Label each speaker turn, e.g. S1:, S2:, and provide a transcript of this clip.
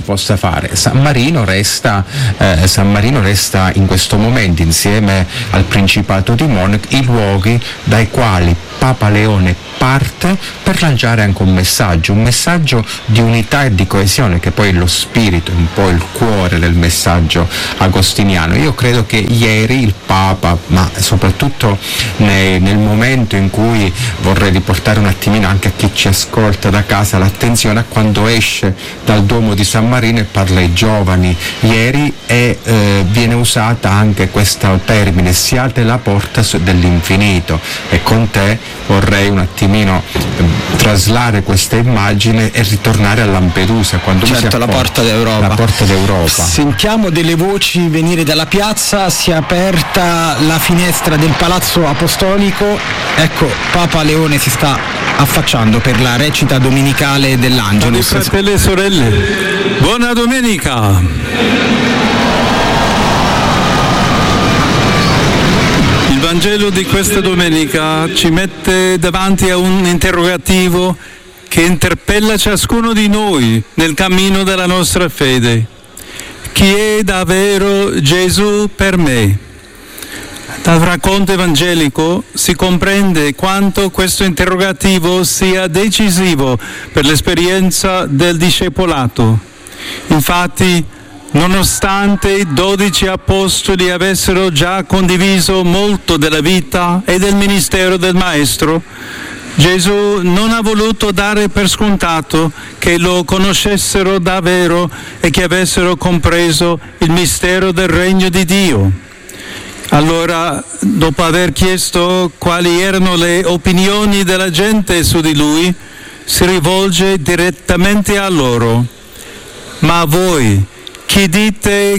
S1: possa fare. San Marino resta in questo momento, insieme al Principato di Monaco, i luoghi dai quali Papa Leone parte per lanciare anche un messaggio di unità e di coesione, che poi è lo spirito, un po' il cuore del messaggio agostiniano. Io credo che ieri il Papa, ma soprattutto nel momento in cui vorrei riportare un attimino anche a chi ci ascolta da casa l'attenzione a quando esce dal Duomo di San Marino e parla ai giovani, ieri viene usata anche questo termine: siate la porta dell'infinito, e con te vorrei un attimino traslare questa immagine e ritornare a Lampedusa, quando
S2: la porta d'Europa.
S1: La porta d'Europa.
S2: Sentiamo delle voci venire dalla piazza, si è aperta la finestra del Palazzo Apostolico, ecco Papa Leone si sta affacciando per la recita domenicale dell'Angelus.
S3: Fratelli e sorelle, buona domenica! Il Vangelo di questa domenica ci mette davanti a un interrogativo che interpella ciascuno di noi nel cammino della nostra fede. Chi è davvero Gesù per me? Dal racconto evangelico si comprende quanto questo interrogativo sia decisivo per l'esperienza del discepolato. Infatti, nonostante i 12 apostoli avessero già condiviso molto della vita e del ministero del Maestro, Gesù non ha voluto dare per scontato che lo conoscessero davvero e che avessero compreso il mistero del regno di Dio. Allora, dopo aver chiesto quali erano le opinioni della gente su di lui, si rivolge direttamente a loro. Ma voi, chi dite